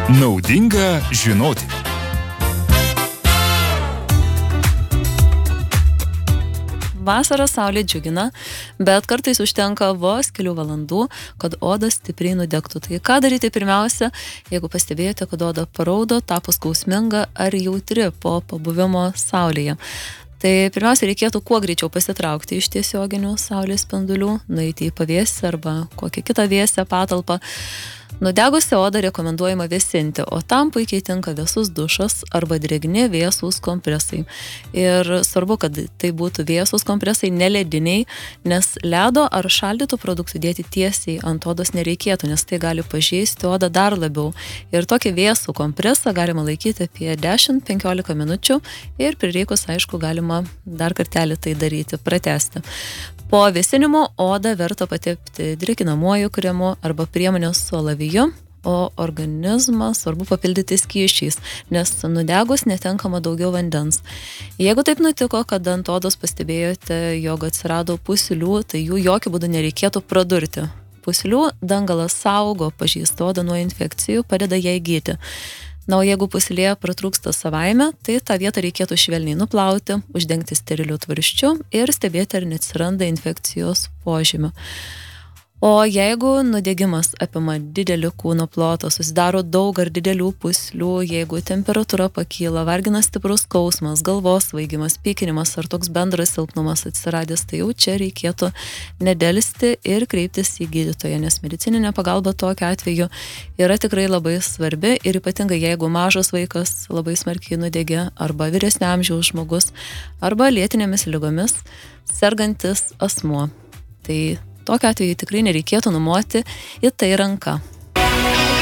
Naudinga žinoti. Vasarą saulė džiugina, bet kartais užtenka vos kelių valandų, kad oda stipriai nudegtų. Tai ką daryti pirmiausia, jeigu pastebėjote, kad oda paraudo, tapo skausminga ar jautri po pabuvimo saulėje? Tai pirmiausia, reikėtų kuo greičiau pasitraukti iš tiesioginių saulės spindulių, nueiti į pavėsį arba kokią kitą vėsią patalpą. Nudegusią odą rekomenduojama vėsinti, o tam puikiai tinka vėsus dušas arba drėgni vėsūs kompresai. Ir svarbu, kad tai būtų vėsūs kompresai, ne lediniai, nes ledo ar šaldytų produktų dėti tiesiai ant odos nereikėtų, nes tai gali pažeisti odą dar labiau. Ir tokį vėsų kompresą galima laikyti apie 10-15 minučių ir prireikus, aišku, galima dar kartelį tai daryti, pratęsti. Po vėsinimo odą verta patepti drėkinamuoju kremu arba priemonę su alaviju, o organizmą svarbu papildyti skysčiais, nes nudegus netenkama daugiau vandens. Jeigu taip nutiko, kad ant odos pastebėjote, jog atsirado pūslių, tai jų jokių būdų nereikėtų pradurti. Pūslių dangalas saugo pažeistą odą nuo infekcijų, padeda jai gydyti. Na, o jeigu pūslė pratrūksta savaime, tai tą vietą reikėtų švelniai nuplauti, uždengti steriliu tvarsčiu ir stebėti, ar neatsiranda infekcijos požymių. O jeigu nudegimas apima didelį kūno plotą, susidaro daug ar didelių pūslių, jeigu temperatūra pakyla, vargina stiprus skausmas, galvos svaigimas, pykinimas ar toks bendras silpnumas atsiradęs, tai jau čia reikėtų nedelsti ir kreiptis į gydytoją, nes medicininė pagalba tokiu atveju yra tikrai labai svarbi ir ypatingai jeigu mažas vaikas labai smarkiai nudegė arba vyresnio amžiaus žmogus arba lėtinėmis ligomis sergantis asmuo. Tai tokiu atveju tikrai nereikėtų numoti į tai ranką.